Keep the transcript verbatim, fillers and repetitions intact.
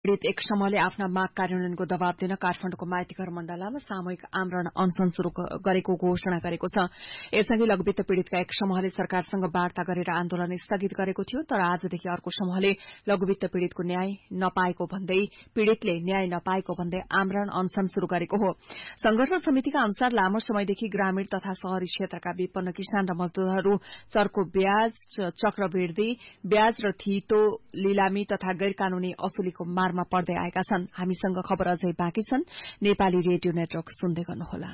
पीड़ित एक समूहले आफ्ना माग कार्यान्वयनको दबाव दिन काठमाडौँको माइतीघर मण्डलामा सामूहिक आमरण अनशन शुरू गरेको घोषणा गरेको छ। यसअघि लघुवित्त पीड़ितका एक समूहले सरकारसँग वार्ता गरेर आन्दोलन स्थगित गरेको थियो, तर आजदेखि अर्को समूहले लघुवित्त पीड़ितको न्याय नपाएको भन्दै पीड़ितले न्याय नपाएको भन्दै आमरण अनशन शुरू गरेको हो। संघर्ष समितिका अनुसार लामो समयदेखि ग्रामीण तथा शहरी क्षेत्रका विपन्न किसान र मजदूरहरू चर्को ब्याज, चक्रवृद्धि, ब्याज र थितो लिलामी तथा गैर कानूनी असुलीको मारमा पर्दै आएका छन्। हामीसँग खबर अझै बाँकी छन्। नेपाली रेडियो नेटवर्क सुन्दै गर्नुहोला।